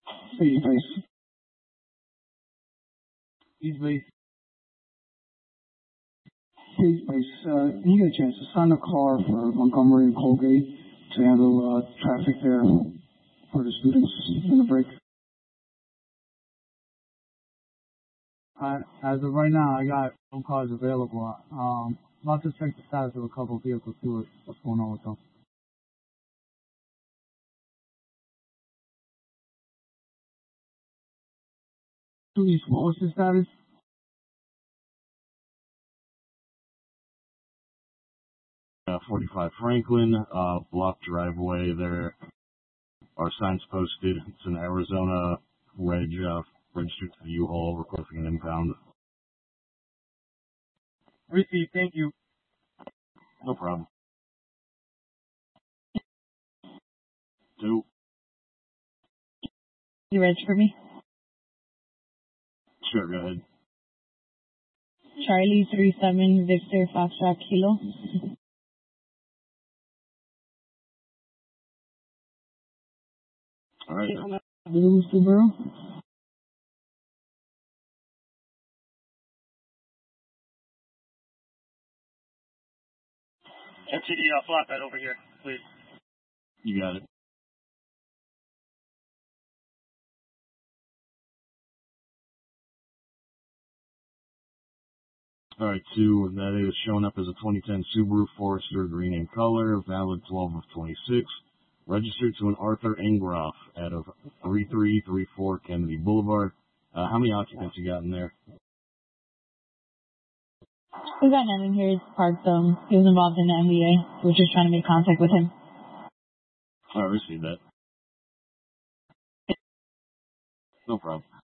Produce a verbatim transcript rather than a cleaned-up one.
East base. East base. East base. Uh, can you get a chance to sign a car for Montgomery and Colgate to handle uh, traffic there for the students in the break? I, as of right now, I got no cars available. Um, I'm about to check the status of a couple of vehicles too. What's going on with them? Please, what's the status? Uh, forty-five Franklin, uh, blocked driveway. There are signs posted. It's an Arizona reg, uh, registered to the U-Haul, requesting an impound. Received, thank you. No problem. Two. You ready for me? Sure, go ahead. Charlie three seven Victor Foxtrot Kilo. All right. Blue Subaru. M T D uh, flatbed over here, please. You got it. All right, two, that is showing up as a twenty ten Subaru Forester, green in color, valid twelve of twenty-six, registered to an Arthur Engroff out of three three three four Kennedy Boulevard. Uh, how many occupants you got in there? We got none in here. He's parked. Um, he was involved in the N B A. We're just trying to make contact with him. I received that. No problem.